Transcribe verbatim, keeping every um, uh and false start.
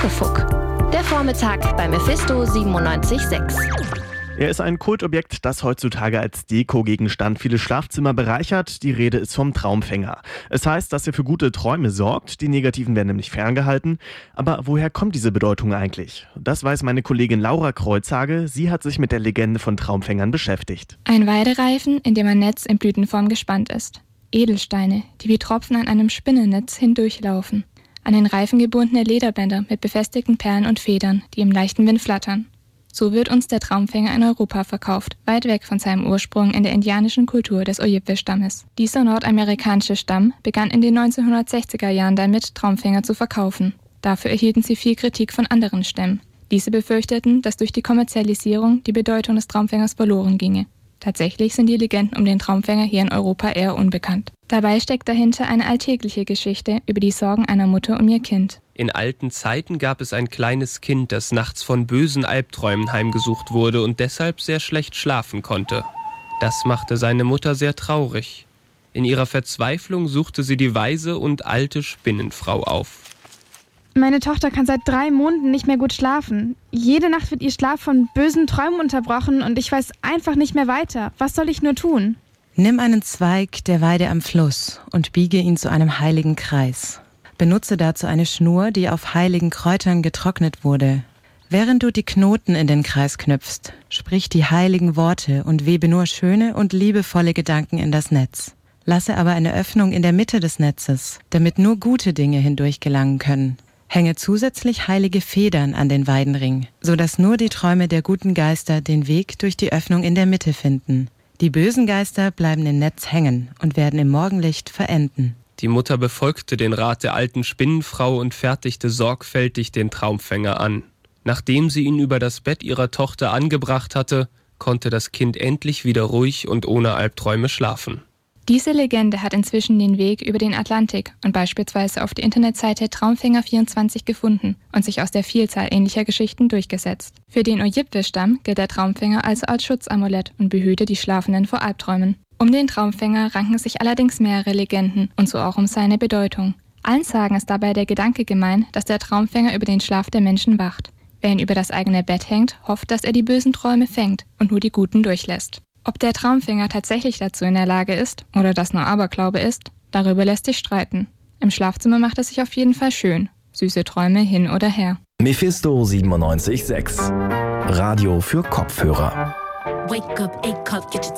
Huckefuck. Der Vormittag bei Mephisto siebenundneunzig Komma sechs. Er ist ein Kultobjekt, das heutzutage als Deko-Gegenstand viele Schlafzimmer bereichert. Die Rede ist vom Traumfänger. Es heißt, dass er für gute Träume sorgt. Die negativen werden nämlich ferngehalten. Aber woher kommt diese Bedeutung eigentlich? Das weiß meine Kollegin Laura Kreuzhage. Sie hat sich mit der Legende von Traumfängern beschäftigt. Ein Weidereifen, in dem ein Netz in Blütenform gespannt ist. Edelsteine, die wie Tropfen an einem Spinnennetz hindurchlaufen. An den Reifen gebundene Lederbänder mit befestigten Perlen und Federn, die im leichten Wind flattern. So wird uns der Traumfänger in Europa verkauft, weit weg von seinem Ursprung in der indianischen Kultur des Ojibwe-Stammes. Dieser nordamerikanische Stamm begann in den neunzehnhundertsechziger Jahren damit, Traumfänger zu verkaufen. Dafür erhielten sie viel Kritik von anderen Stämmen. Diese befürchteten, dass durch die Kommerzialisierung die Bedeutung des Traumfängers verloren ginge. Tatsächlich sind die Legenden um den Traumfänger hier in Europa eher unbekannt. Dabei steckt dahinter eine alltägliche Geschichte über die Sorgen einer Mutter um ihr Kind. In alten Zeiten gab es ein kleines Kind, das nachts von bösen Albträumen heimgesucht wurde und deshalb sehr schlecht schlafen konnte. Das machte seine Mutter sehr traurig. In ihrer Verzweiflung suchte sie die weise und alte Spinnenfrau auf. Meine Tochter kann seit drei Monaten nicht mehr gut schlafen. Jede Nacht wird ihr Schlaf von bösen Träumen unterbrochen und ich weiß einfach nicht mehr weiter. Was soll ich nur tun? Nimm einen Zweig der Weide am Fluss und biege ihn zu einem heiligen Kreis. Benutze dazu eine Schnur, die auf heiligen Kräutern getrocknet wurde. Während du die Knoten in den Kreis knüpfst, sprich die heiligen Worte und webe nur schöne und liebevolle Gedanken in das Netz. Lasse aber eine Öffnung in der Mitte des Netzes, damit nur gute Dinge hindurch gelangen können. Hänge zusätzlich heilige Federn an den Weidenring, sodass nur die Träume der guten Geister den Weg durch die Öffnung in der Mitte finden. Die bösen Geister bleiben im Netz hängen und werden im Morgenlicht verenden. Die Mutter befolgte den Rat der alten Spinnenfrau und fertigte sorgfältig den Traumfänger an. Nachdem sie ihn über das Bett ihrer Tochter angebracht hatte, konnte das Kind endlich wieder ruhig und ohne Albträume schlafen. Diese Legende hat inzwischen den Weg über den Atlantik und beispielsweise auf die Internetseite Traumfänger vierundzwanzig gefunden und sich aus der Vielzahl ähnlicher Geschichten durchgesetzt. Für den Ojibwe-Stamm gilt der Traumfänger also als Schutzamulett und behüte die Schlafenden vor Albträumen. Um den Traumfänger ranken sich allerdings mehrere Legenden und so auch um seine Bedeutung. Allen Sagen ist dabei der Gedanke gemein, dass der Traumfänger über den Schlaf der Menschen wacht. Wer ihn über das eigene Bett hängt, hofft, dass er die bösen Träume fängt und nur die guten durchlässt. Ob der Traumfänger tatsächlich dazu in der Lage ist oder das nur Aberglaube ist, darüber lässt sich streiten. Im Schlafzimmer macht es sich auf jeden Fall schön. Süße Träume hin oder her. Mephisto siebenundneunzig Komma sechs. Radio für Kopfhörer. Wake up, wake up, get your